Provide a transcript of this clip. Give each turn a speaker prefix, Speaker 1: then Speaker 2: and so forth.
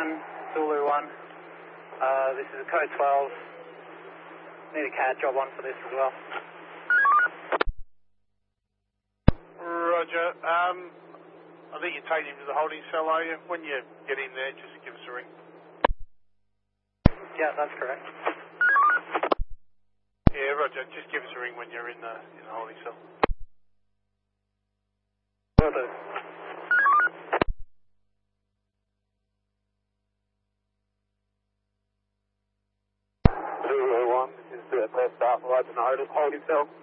Speaker 1: Zulu 1. This is a code 12. Need a CAD job on for this as well.
Speaker 2: Roger. I think you're taking him to the holding cell, are you? When you get in there, just give us a ring.
Speaker 1: Yeah, that's correct.
Speaker 2: Yeah, Roger. Just give us a ring when you're in the holding cell.
Speaker 1: Will do.
Speaker 3: Zulu 1, this is Press Staff Lieutenant Otis, holding cell.